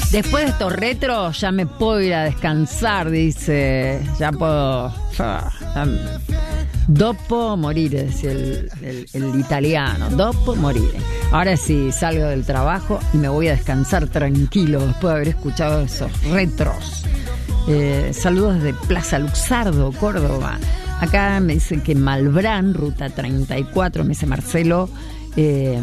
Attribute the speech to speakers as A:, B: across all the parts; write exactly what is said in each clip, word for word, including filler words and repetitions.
A: Después de estos retros ya me puedo ir a descansar, dice. Ya puedo... Dopo morire, decía el, el, el italiano. Dopo morire. Ahora sí, salgo del trabajo y me voy a descansar tranquilo después de haber escuchado esos retros. Eh, saludos desde Plaza Luxardo, Córdoba. Acá me dicen que Malbrán, ruta treinta y cuatro, me dice Marcelo, eh,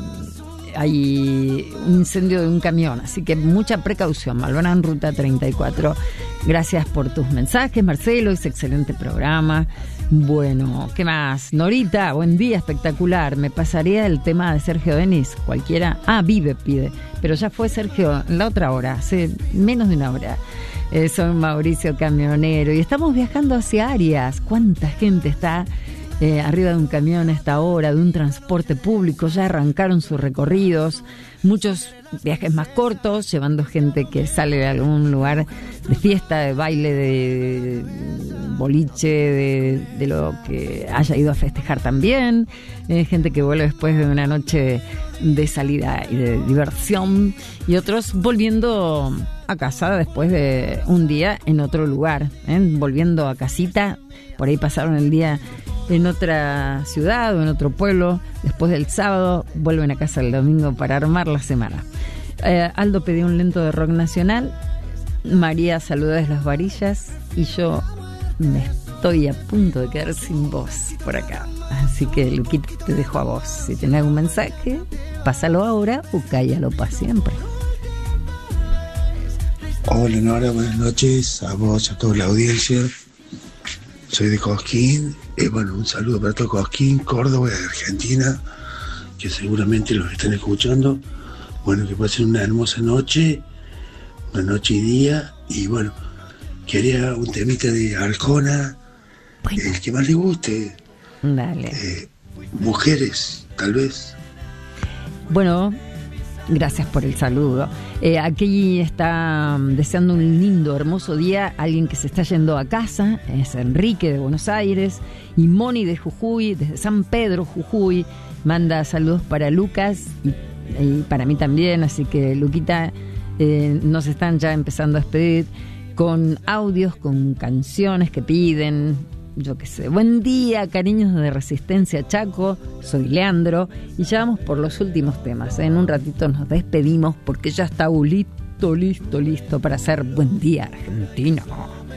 A: hay un incendio de un camión, así que mucha precaución. Malbrán, ruta treinta y cuatro. Gracias por tus mensajes, Marcelo, es excelente programa. Bueno, ¿qué más? Norita, buen día, espectacular. Me pasaría el tema de Sergio Denis, cualquiera. Ah, Vive pide, pero ya fue Sergio en la otra hora, hace menos de una hora. Eh, soy Mauricio Camionero y estamos viajando hacia Arias. ¿Cuánta gente está eh, arriba de un camión a esta hora, de un transporte público? Ya arrancaron sus recorridos, muchos viajes más cortos, llevando gente que sale de algún lugar de fiesta, de baile, de boliche, de, de lo que haya ido a festejar también, eh, gente que vuelve después de una noche de salida y de diversión, y otros volviendo a casa después de un día en otro lugar, ¿eh? Volviendo a casita, por ahí pasaron el día en otra ciudad o en otro pueblo, después del sábado vuelven a casa el domingo para armar la semana. eh, Aldo pidió un lento de rock nacional, María saluda desde Las Varillas y yo me estoy a punto de quedar sin voz por acá, así que Luquita, te dejo a vos. Si tenés algún mensaje, pásalo ahora o cállalo para siempre.
B: Hola Nora, buenas noches a vos, a toda la audiencia. Soy de Cosquín, eh, bueno, un saludo para todo Cosquín, Córdoba, Argentina, que seguramente los están escuchando. Bueno, que pasen una hermosa noche, una noche y día, y bueno, quería un temita de Arjona, bueno. El que más le guste.
A: Dale.
B: Eh, mujeres, tal vez.
A: Bueno, gracias por el saludo. Eh, aquí está um, deseando un lindo, hermoso día alguien que se está yendo a casa, es Enrique de Buenos Aires, y Moni de Jujuy, desde San Pedro, Jujuy, manda saludos para Lucas y, y para mí también, así que Luquita, eh, nos están ya empezando a despedir con audios, con canciones que piden, yo qué sé. Buen día, cariños de Resistencia Chaco, soy Leandro y ya vamos por los últimos temas. En un ratito nos despedimos porque ya está listo, listo, listo para hacer Buen Día Argentina.